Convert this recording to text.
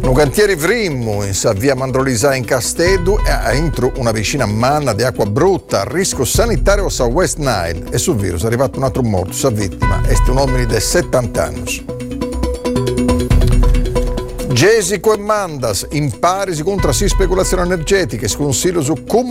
No cantieri Vrimmu, in via Mandrolisa in Castedu, e entro una vicina manna di acqua brutta, rischio sanitario a West Nile, e sul virus è arrivato un altro morto, sa vittima, este un uomo di 70 anni. Gesico e Mandas, in pari contro la speculazione energetica, sconsiglio su come